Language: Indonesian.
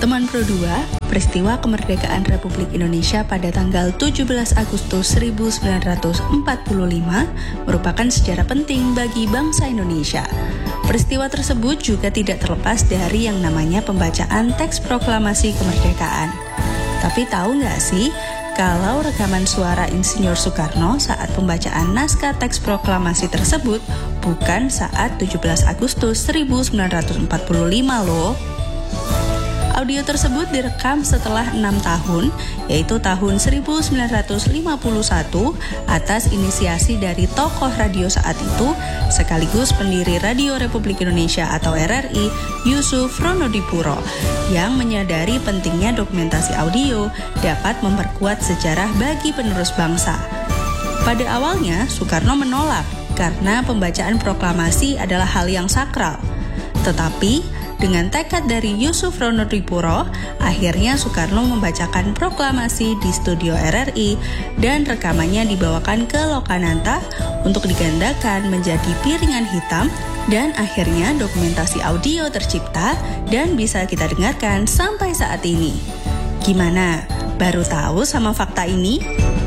Teman Pro 2, peristiwa kemerdekaan Republik Indonesia pada tanggal 17 Agustus 1945 merupakan sejarah penting bagi bangsa Indonesia. Peristiwa tersebut juga tidak terlepas dari yang namanya pembacaan teks proklamasi kemerdekaan. Tapi tahu nggak sih, kalau rekaman suara Insinyur Soekarno saat pembacaan naskah teks proklamasi tersebut bukan saat 17 Agustus 1945 loh. Audio tersebut direkam setelah 6 tahun, yaitu tahun 1951, atas inisiasi dari tokoh radio saat itu, sekaligus pendiri Radio Republik Indonesia atau RRI, Yusuf Ronodipuro, yang menyadari pentingnya dokumentasi audio dapat memperkuat sejarah bagi penerus bangsa. Pada awalnya, Soekarno menolak karena pembacaan proklamasi adalah hal yang sakral. Tetapi dengan tekad dari Yusuf Ronodipuro, akhirnya Soekarno membacakan proklamasi di studio RRI dan rekamannya dibawakan ke Lokananta untuk digandakan menjadi piringan hitam, dan akhirnya dokumentasi audio tercipta dan bisa kita dengarkan sampai saat ini. Gimana? Baru tahu sama fakta ini?